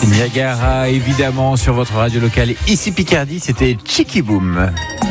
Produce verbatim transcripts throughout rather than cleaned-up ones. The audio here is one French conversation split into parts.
Niagara, évidemment, sur votre radio locale. Ici Picardie, c'était Cheeky Boom.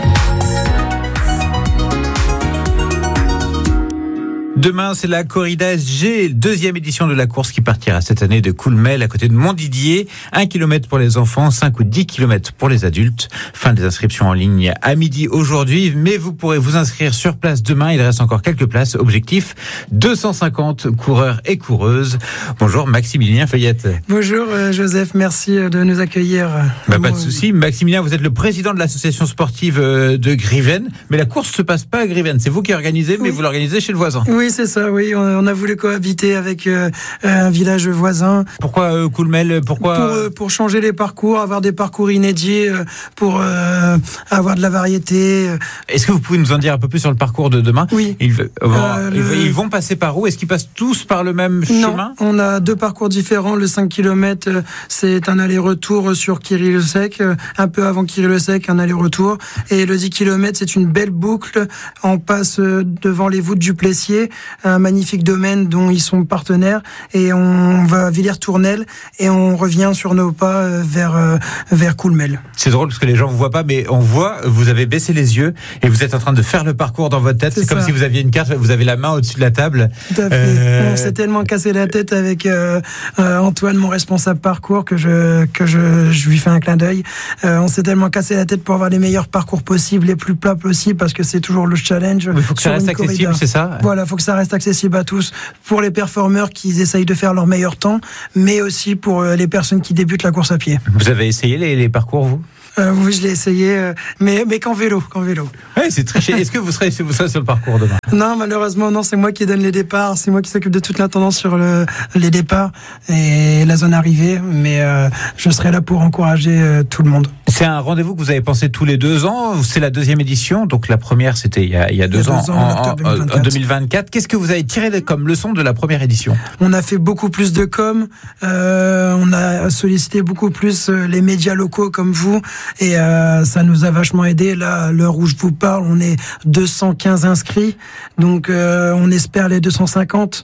Demain, c'est la corrida S G, deuxième édition de la course qui partira cette année de Coulmel à côté de Montdidier. Un kilomètre pour les enfants, cinq ou dix kilomètres pour les adultes. Fin des inscriptions en ligne à midi aujourd'hui, mais vous pourrez vous inscrire sur place demain. Il reste encore quelques places. Objectif, deux cent cinquante coureurs et coureuses. Bonjour Maximilien Fayette. Bonjour euh, Joseph, merci de nous accueillir. Bah, pas de souci. Maximilien, vous êtes le président de l'association sportive de Griven, mais la course se passe pas à Griven. C'est vous qui organisez, mais oui. Vous l'organisez chez le voisin. Oui, c'est ça, oui. On a voulu cohabiter avec euh, un village voisin. Pourquoi euh, Coulmel Pourquoi pour, euh, pour changer les parcours, avoir des parcours inédits, euh, pour euh, avoir de la variété. Est-ce que vous pouvez nous en dire un peu plus sur le parcours de demain ? Oui. Ils, euh, euh, ils, le... ils vont passer par où ? Est-ce qu'ils passent tous par le même non, chemin ? On a deux parcours différents. Le cinq kilomètres, c'est un aller-retour sur Kiry-le-Sec, un peu avant Kiry-le-Sec, un aller-retour. Et le dix kilomètres, c'est une belle boucle. On passe devant les voûtes du Plessier, un magnifique domaine dont ils sont partenaires, et on va à Villers-Tournelle et on revient sur nos pas vers vers Coulmel. C'est drôle parce que les gens vous voient pas, mais on voit, vous avez baissé les yeux et vous êtes en train de faire le parcours dans votre tête. C'est, c'est comme si vous aviez une carte, vous avez la main au-dessus de la table. Tout à fait. Euh... On s'est tellement cassé la tête avec euh, euh, Antoine, mon responsable parcours, que je que je, je lui fais un clin d'œil. Euh, on s'est tellement cassé la tête pour avoir les meilleurs parcours possibles, les plus plats possibles, parce que c'est toujours le challenge. Il faut que ça reste accessible, corrida. C'est ça ? Voilà, il faut que ça reste accessible à tous, pour les performeurs qui essayent de faire leur meilleur temps, mais aussi pour les personnes qui débutent la course à pied. Vous avez essayé les, les parcours, vous ? Euh, oui, je l'ai essayé, euh, mais, mais qu'en vélo, qu'en vélo. Oui, c'est triché. Est-ce que vous serez, vous serez sur le parcours demain ? Non, malheureusement, non, c'est moi qui donne les départs, c'est moi qui s'occupe de toute l'intendance sur le, les départs et la zone arrivée, mais euh, je serai là pour encourager euh, tout le monde. C'est un rendez-vous que vous avez pensé tous les deux ans. C'est la deuxième édition, donc la première c'était il y a, il y a deux, il y a deux ans, ans, en, en, en deux mille vingt-quatre. Qu'est-ce que vous avez tiré comme leçon de la première édition ? On a fait beaucoup plus de com, euh, on a sollicité beaucoup plus les médias locaux comme vous, et euh, ça nous a vachement aidé. Là, à l'heure où je vous parle, on est deux cent quinze inscrits, donc euh, on espère les deux cent cinquante.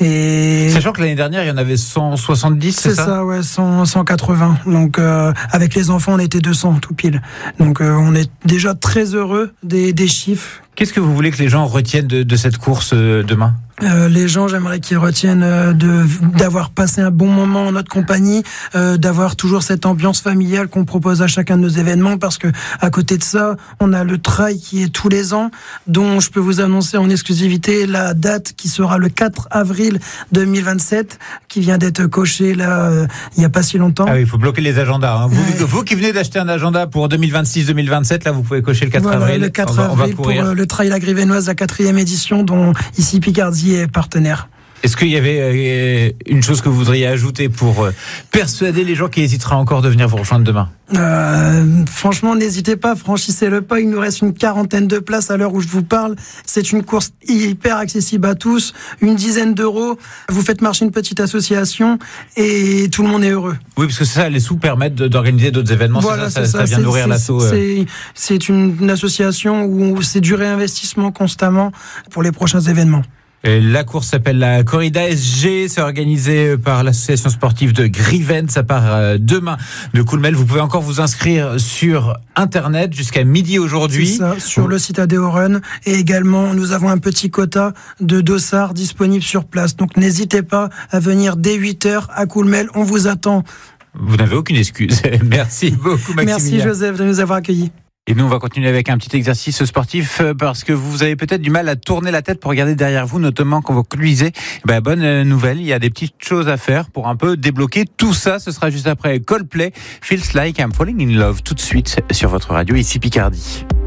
Et sachant que l'année dernière il y en avait cent soixante-dix, c'est, c'est ça, ça ouais, cent, cent quatre-vingts. Donc euh, avec les enfants, on était deux cents tout pile. Donc euh, on est déjà très heureux des, des chiffres. Qu'est-ce que vous voulez que les gens retiennent de, de cette course euh, demain ? Euh, les gens, j'aimerais qu'ils retiennent euh, de, d'avoir passé un bon moment en notre compagnie, euh, d'avoir toujours cette ambiance familiale qu'on propose à chacun de nos événements, parce que à côté de ça, on a le trail qui est tous les ans, dont je peux vous annoncer en exclusivité la date qui sera le quatre avril deux mille vingt-sept, qui vient d'être cochée là euh, il n'y a pas si longtemps. Ah oui, il faut bloquer les agendas. Hein. Vous, ouais. vous qui venez d'acheter un agenda pour deux mille vingt-six deux mille vingt-sept, là vous pouvez cocher le quatre voilà, avril. Le quatre on va, avril on va courir. Pour euh, le trail La Grivenoise, la quatrième édition, dont ici Picardie est partenaire. Est-ce qu'il y avait une chose que vous voudriez ajouter pour persuader les gens qui hésiteraient encore de venir vous rejoindre demain ? Euh, franchement, n'hésitez pas, franchissez le pas. Il nous reste une quarantaine de places à l'heure où je vous parle. C'est une course hyper accessible à tous. Une dizaine d'euros. Vous faites marcher une petite association et tout le monde est heureux. Oui, parce que ça, les sous permettent d'organiser d'autres événements. Voilà, ça, c'est ça, ça, ça vient nourrir l'asso. C'est, c'est une, une association où c'est du réinvestissement constamment pour les prochains événements. La course s'appelle la Corrida S G, c'est organisé par l'association sportive de Griven, ça part demain de Coulmel. Vous pouvez encore vous inscrire sur internet jusqu'à midi aujourd'hui. C'est ça, sur le site Adéorun, et également nous avons un petit quota de dossards disponibles sur place. Donc n'hésitez pas à venir dès huit heures à Coulmel, on vous attend. Vous n'avez aucune excuse. Merci beaucoup Maximilien. Merci Joseph de nous avoir accueillis. Et nous, on va continuer avec un petit exercice sportif parce que vous avez peut-être du mal à tourner la tête pour regarder derrière vous, notamment quand vous conduisez. Ben, bonne nouvelle, il y a des petites choses à faire pour un peu débloquer tout ça. Ce sera juste après Coldplay, Feels Like I'm Falling in Love, tout de suite sur votre radio, ici Picardie.